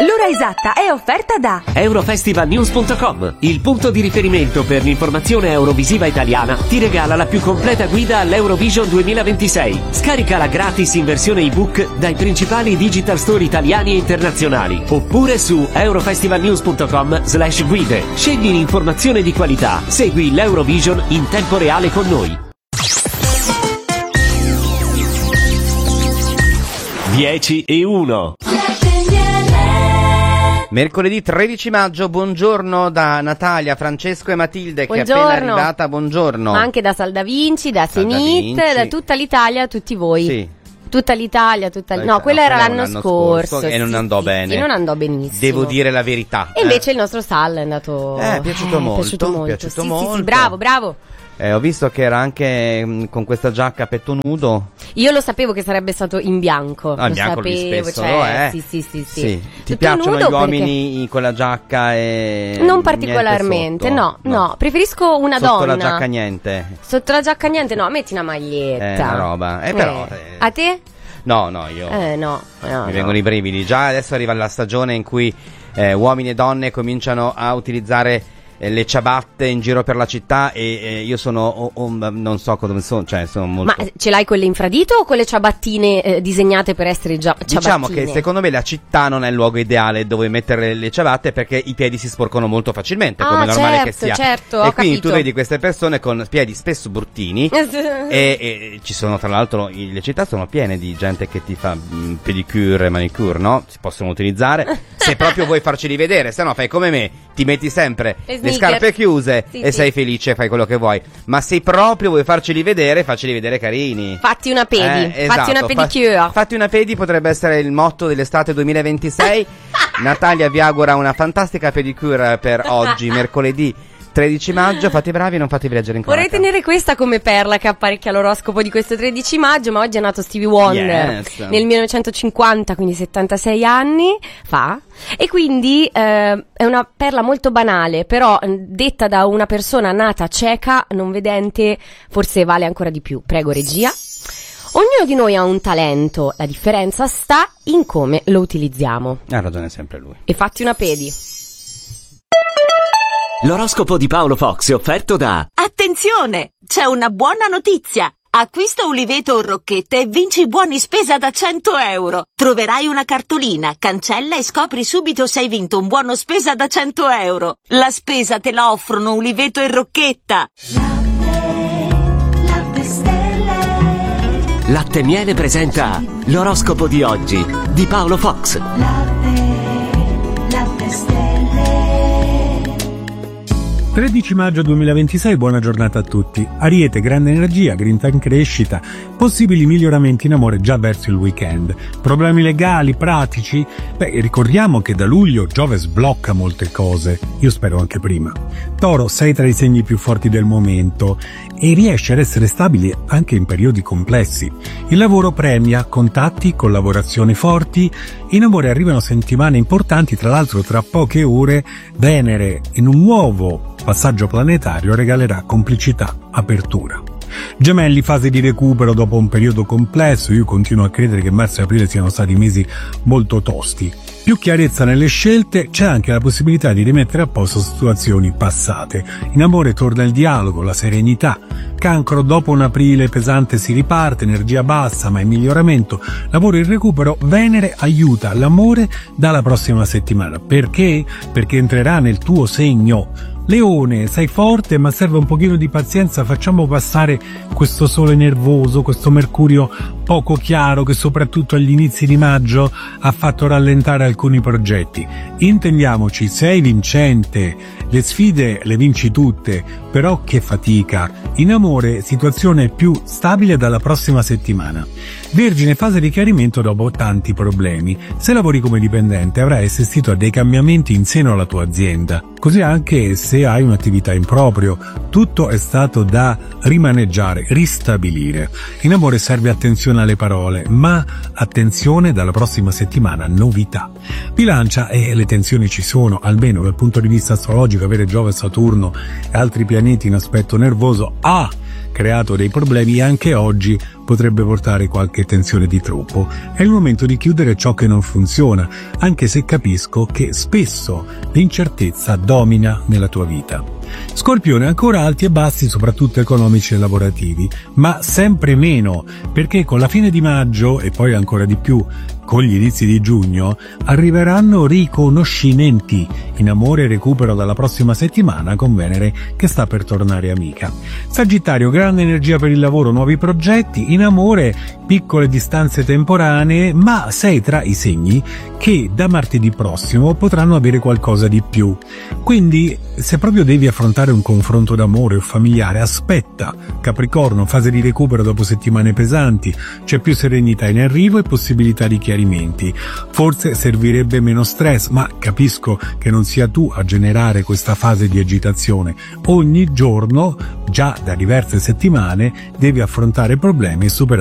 L'ora esatta è offerta da Eurofestivalnews.com, il punto di riferimento per l'informazione eurovisiva italiana. Ti regala la più completa guida all'Eurovision 2026. Scaricala gratis in versione ebook dai principali digital store italiani e internazionali, oppure su eurofestivalnews.com/guide. Scegli un'informazione di qualità. Segui l'Eurovision in tempo reale con noi. 10:01. Mercoledì 13 maggio, buongiorno da Natalia, Francesco e Matilde, Buongiorno. Che è appena arrivata, buongiorno. Ma anche da Salda Vinci, da Zenit, da tutta l'Italia, tutti voi. Sì. Tutta l'Italia, no, quello era l'anno scorso e non andò bene. Sì, non andò benissimo. Devo dire la verità. E invece il nostro Sal è andato... È piaciuto molto. Piaciuto molto. Sì, bravo. Ho visto che era anche con questa giacca a petto nudo. Io lo sapevo che sarebbe stato in bianco. In bianco lui spesso lo è. Sì. Ti Tutto piacciono nudo gli uomini con la giacca e... Non particolarmente, no. Preferisco una sotto donna. Sotto la giacca niente. Sotto la giacca niente, no, metti una maglietta. Una roba. Però... A te? No, io. Mi vengono i brividi. Già adesso arriva la stagione in cui uomini e donne cominciano a utilizzare le ciabatte in giro per la città e io sono non so come sono, cioè sono molto... Ma ce l'hai quelle infradito o quelle ciabattine disegnate per essere ciabattine? Diciamo che secondo me la città non è il luogo ideale dove mettere le ciabatte perché i piedi si sporcano molto facilmente, come è normale che sia. Certo, e quindi tu vedi queste persone con piedi spesso bruttini e ci sono, tra l'altro, le città sono piene di gente che ti fa pedicure e manicure, no? Si possono utilizzare se proprio vuoi farceli vedere, se no fai come me, ti metti sempre le scarpe chiuse e sei felice, fai quello che vuoi. Ma se proprio vuoi farceli vedere carini. Fatti una pedi, esatto, fatti una pedicure. Fatti una pedi potrebbe essere il motto dell'estate 2026. Natalia vi augura una fantastica pedicure per oggi, mercoledì 13 maggio, fate i bravi e non fatevi leggere in cronaca. Vorrei tenere questa come perla che apparecchia l'oroscopo di questo 13 maggio, ma oggi è nato Stevie Wonder nel 1950, quindi 76 anni fa, e quindi è una perla molto banale, però detta da una persona nata cieca, non vedente, forse vale ancora di più. Prego, regia. Ognuno di noi ha un talento, la differenza sta in come lo utilizziamo. Ha ragione sempre lui. E fatti una pedi. L'oroscopo di Paolo Fox è offerto da... Attenzione! C'è una buona notizia! Acquista Uliveto o Rocchetta e vinci buoni spesa da 100 euro. Troverai una cartolina, cancella e scopri subito se hai vinto un buono spesa da 100 euro. La spesa te la offrono Uliveto e Rocchetta. Latte Stelle. Latte Miele presenta l'oroscopo di oggi di Paolo Fox. Latte Stelle. 13 maggio 2026, buona giornata a tutti. Ariete, grande energia, grinta in crescita, possibili miglioramenti in amore già verso il weekend. Problemi legali, pratici? Ricordiamo che da luglio Giove sblocca molte cose, io spero anche prima. Toro, sei tra i segni più forti del momento e riesci ad essere stabili anche in periodi complessi. Il lavoro premia, contatti, collaborazioni forti, in amore arrivano settimane importanti, tra l'altro tra poche ore Venere in un nuovo passaggio planetario regalerà complicità, apertura. Gemelli, fase di recupero dopo un periodo complesso, io continuo a credere che marzo e aprile siano stati mesi molto tosti. Più chiarezza nelle scelte, c'è anche la possibilità di rimettere a posto situazioni passate. In amore torna il dialogo, la serenità. Cancro, dopo un aprile pesante si riparte, energia bassa ma in miglioramento. Lavoro in recupero, Venere aiuta l'amore dalla prossima settimana. Perché? Perché entrerà nel tuo segno. Leone, sei forte ma serve un pochino di pazienza, facciamo passare questo sole nervoso, questo mercurio poco chiaro che soprattutto agli inizi di maggio ha fatto rallentare alcuni progetti. Intendiamoci, sei vincente, le sfide le vinci tutte, però che fatica. In amore, situazione più stabile dalla prossima settimana. Vergine, fase di chiarimento dopo tanti problemi. Se lavori come dipendente avrai assistito a dei cambiamenti in seno alla tua azienda, così anche se hai un'attività in proprio, tutto è stato da rimaneggiare, ristabilire. In amore serve attenzione alle parole, ma attenzione dalla prossima settimana, novità. Bilancia, le tensioni ci sono, almeno dal punto di vista astrologico, avere Giove, Saturno e altri pianeti in aspetto nervoso creato dei problemi e anche oggi potrebbe portare qualche tensione di troppo. È il momento di chiudere ciò che non funziona, anche se capisco che spesso l'incertezza domina nella tua vita. Scorpione, ancora alti e bassi soprattutto economici e lavorativi, ma sempre meno, perché con la fine di maggio e poi ancora di più con gli inizi di giugno arriveranno riconoscimenti. In amore recupero dalla prossima settimana con Venere che sta per tornare amica. Sagittario, grande energia per il lavoro, nuovi progetti. In amore piccole distanze temporanee, ma sei tra i segni che da martedì prossimo potranno avere qualcosa di più. Quindi se proprio devi affrontare un confronto d'amore o familiare, aspetta. Capricorno, fase di recupero dopo settimane pesanti, c'è più serenità in arrivo e possibilità di chiarimenti. Forse servirebbe meno stress, ma capisco che non sia tu a generare questa fase di agitazione. Ogni giorno, già da diverse settimane, devi affrontare problemi e superare